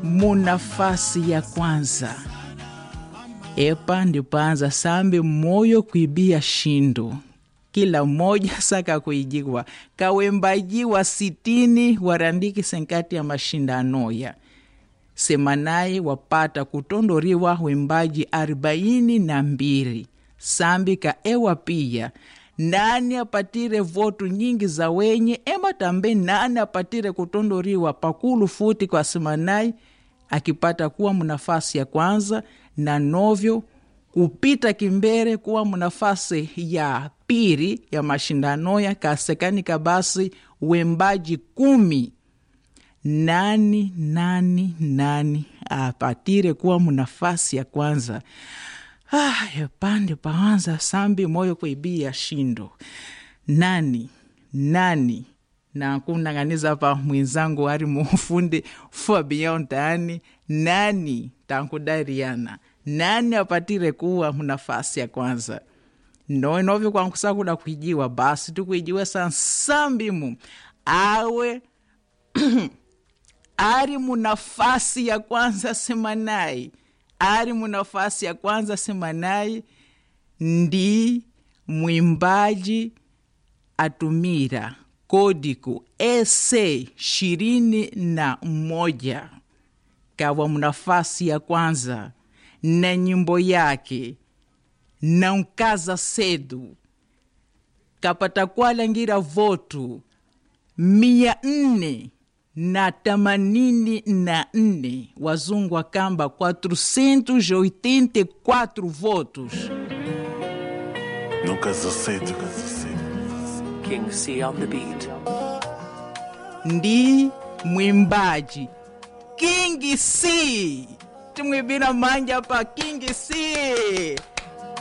munafasi ya kwanza. Epa ndipanza sambi moyo kuibia shindo. Kila moja saka kuijiwa. Kawembaji wa 60 warandiki senkati ya mashindanoya. Semanai wapata kutondoriwa wembaji 42. Sambi ka ewa pia. Nani apatire votu nyingi za wenye. Ema tambe nani apatire kutondoriwa pakulu futi kwa semanai. Akipata kuwa munafasi ya kwanza na novyo kupita kimbere kuwa munafasi ya piri ya mashindanoya kasekani kabasi wembaji 10. Nani apatire kuwa munafasi ya kwanza. Pande pawanza sambi moyo kuibia shindo. Nani na kunanganiza pa mwenzangu wari mufundi Fabian Tani. Nani tankudariana. Nani apatire kuwa munafasi ya kwanza. Novyo kwa nkusakuda kuijiwa basi tukuijiwa sambimu. Awe ari munafasi ya kwanza semanai. Ari munafasi ya kwanza semanai ndi mwimbaji atumira kodiku ese 21 kawa munafasi ya kwanza na nyimbo yake na mkaza sedu kapata kwa ngira votu 484 wazungu akamba 484 votos. Nunca aceito. King C on the beat. Ndi mwimbaji King C. Tumwibina manja pa King C.